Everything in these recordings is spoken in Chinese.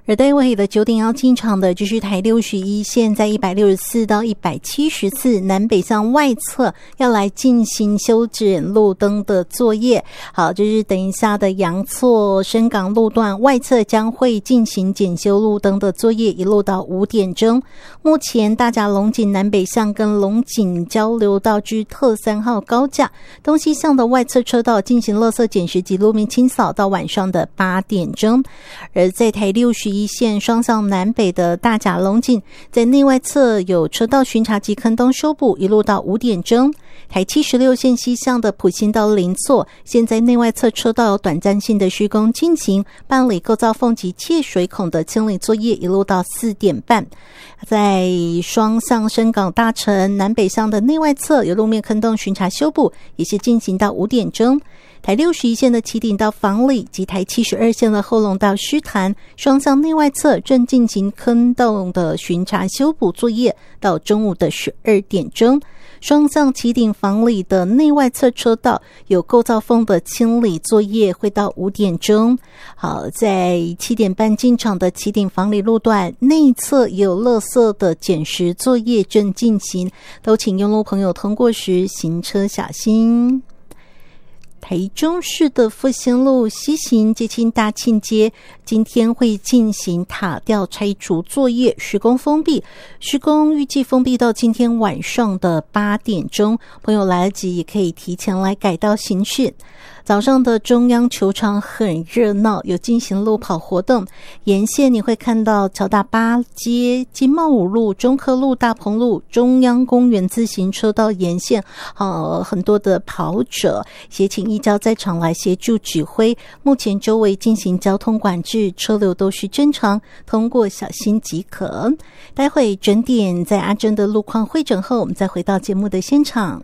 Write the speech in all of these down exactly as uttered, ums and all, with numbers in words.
而待会的九点要进场的就是台六十一线，在一百六十四到一百七十四南北向外侧要来进行修整路灯的作业。好，就是等一下的阳错深港路段外侧将会进行检修路灯的作业，一路到五点钟。目前大甲龙井南北向跟龙井交流道至特三号高架东西向的外侧车道进行垃圾捡拾及路面清扫到晚上的八点钟。而在台六十一线双向南北的大甲龙井，在内外侧有车道巡查及坑洞修补，一路到五点钟。台七十六线西向的埔心到林厝，现在内外侧车道有短暂性的施工进行，办理构造缝及切水孔的清理作业，一路到四点半。在双向深港大城南北向的内外侧有路面坑洞巡查修补，也是进行到五点钟。台六十一线的旗顶到房里及台七十二线的后龙到狮潭双向内外侧正进行坑洞的巡查修补作业，到中午的十二点钟。双向旗顶房里的内外侧车道有构造缝的清理作业，会到五点钟。好，在七点半进场的旗顶房里路段内侧有垃圾的捡拾作业正进行，都请用路朋友通过时行车小心。台中市的复兴路西行接近大庆街，今天会进行塔吊拆除作业，施工封闭。施工预计封闭到今天晚上的八点钟，朋友来得及也可以提前来改道行驶。早上的中央球场很热闹，有进行路跑活动，沿线你会看到乔大八街、金茂五路、中科路、大鹏路、中央公园自行车道沿线，呃，很多的跑者也请依照在场来协助指挥。目前周围进行交通管制，车流都是正常，通过小心即可。待会整点在阿珍的路况会诊后，我们再回到节目的现场。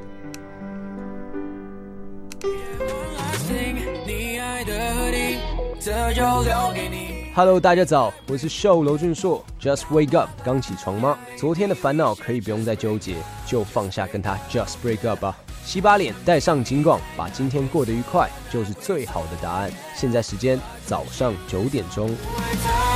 Hello， 大家早，我是秀娄俊硕。Just wake up， 刚起床吗？昨天的烦恼可以不用再纠结，就放下，跟他 Just break up 吧。洗把脸，戴上警广，把今天过得愉快，就是最好的答案。现在时间早上九点钟。